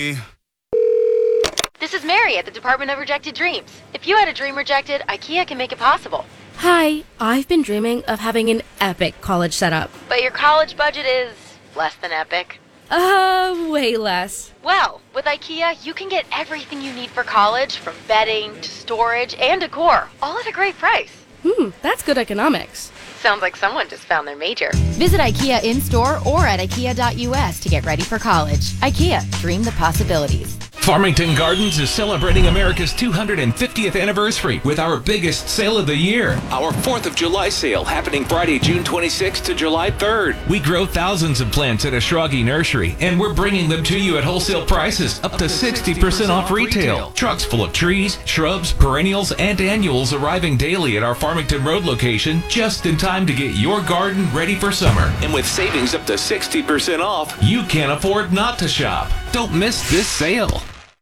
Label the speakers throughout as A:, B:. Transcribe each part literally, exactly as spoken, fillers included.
A: me.
B: This is Mary at the Department of Rejected Dreams. If you had a dream rejected, IKEA can make it possible.
C: Hi, I've been dreaming of having an epic college setup.
B: But your college budget is less than epic.
C: Uh, way less.
B: Well, with IKEA, you can get everything you need for college, from bedding to storage and decor, all at a great price.
C: Hmm, that's good economics.
B: Sounds like someone just found their major.
D: Visit IKEA in-store or at ikea dot u s to get ready for college. IKEA, dream the possibilities.
E: Farmington Gardens is celebrating America's two hundred fiftieth anniversary with our biggest sale of the year. Our fourth of July sale happening Friday, June twenty-sixth to July third. We grow thousands of plants at Ashragi Nursery, and we're bringing them to you at wholesale prices, up to sixty percent off retail. Trucks full of trees, shrubs, perennials, and annuals arriving daily at our Farmington Road location, just in time to get your garden ready for summer. And with savings up to sixty percent off, you can't afford not to shop. Don't miss this sale.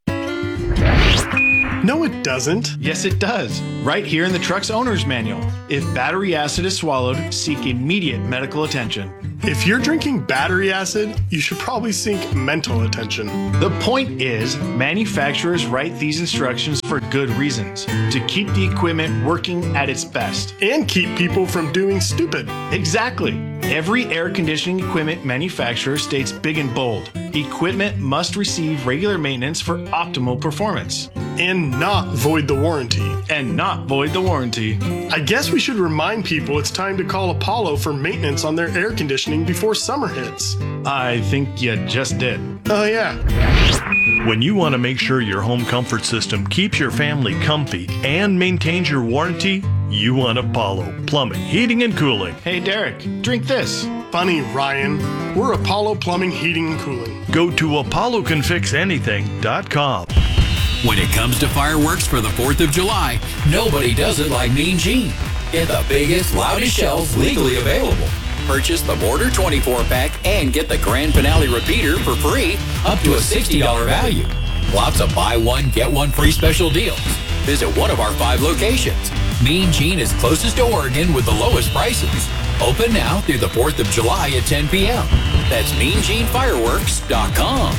F: No, it doesn't.
G: Yes, it does. Right here in the truck's owner's manual. If battery acid is swallowed, seek immediate medical attention.
F: If you're drinking battery acid, you should probably seek mental attention.
G: The point is, manufacturers write these instructions for good reasons. To keep the equipment working at its best.
F: And keep people from doing stupid.
G: Exactly. Every air conditioning equipment manufacturer states big and bold, equipment must receive regular maintenance for optimal performance.
F: And not void the warranty.
G: And not void the warranty.
F: I guess we should remind people it's time to call Apollo for maintenance on their air conditioning before summer hits.
G: I think you just did.
F: Oh, yeah.
H: When you want to make sure your home comfort system keeps your family comfy and maintains your warranty, you want Apollo Plumbing, Heating, and Cooling.
G: Hey, Derek, drink this.
F: Funny, Ryan. We're Apollo Plumbing, Heating, and Cooling.
H: Go to apollo can fix anything dot com.
I: When it comes to fireworks for the fourth of July, nobody does it like Mean Gene. Get the biggest, loudest shells legally available. Purchase the Mortar twenty-four pack and get the Grand Finale repeater for free, up to a sixty dollars value. Lots of buy one, get one free special deals. Visit one of our five locations. Mean Gene is closest to Oregon with the lowest prices. Open now through the fourth of July at ten p.m. That's mean gene fireworks dot com.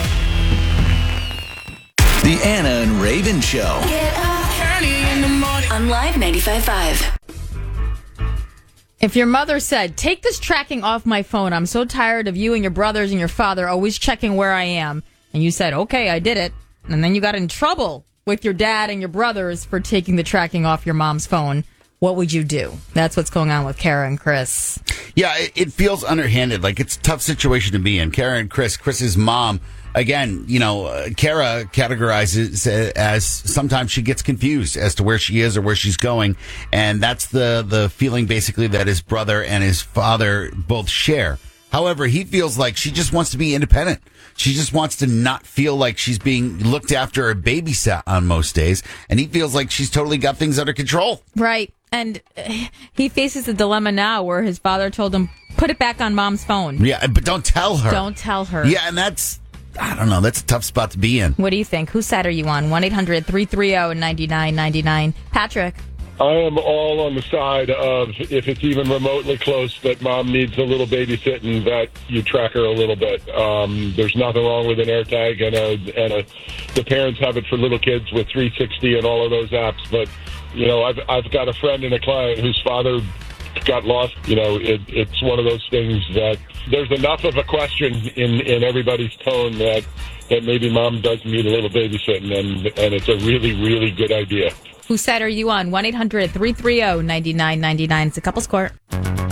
J: The Anna and Raven Show.
K: Get up early in the morning on Live ninety-five point five.
L: If your mother said, take this tracking off my phone, I'm so tired of you and your brothers and your father always checking where I am, and you said, okay, I did it, and then you got in trouble with your dad and your brothers for taking the tracking off your mom's phone, what would you do? That's what's going on with Kara and Chris.
M: Yeah, it, it feels underhanded. Like, it's a tough situation to be in. Kara and Chris, Chris's mom, again, you know, uh, Kara categorizes it as sometimes she gets confused as to where she is or where she's going. And that's the, the feeling basically that his brother and his father both share. However, he feels like she just wants to be independent. She just wants to not feel like she's being looked after or babysat on most days. And he feels like she's totally got things under control.
L: Right. And he faces a dilemma now where his father told him, put it back on mom's phone.
M: Yeah, but don't tell her.
L: Don't tell her.
M: Yeah, and that's, I don't know, that's a tough spot to be in.
L: What do you think? Whose side are you on? one eight hundred three three zero nine nine nine nine. Patrick.
N: I am all on the side of, if it's even remotely close, that mom needs a little babysitting, that you track her a little bit. Um, there's nothing wrong with an AirTag, and a, and a, the parents have it for little kids with three sixty and all of those apps. But, you know, I've, I've got a friend and a client whose father got lost. You know, it, it's one of those things that there's enough of a question in, in everybody's tone that, that maybe mom does need a little babysitting, and, and it's a really, really good idea.
L: Whose side are you on? one eight hundred three three zero nine nine nine nine. It's a couple's court.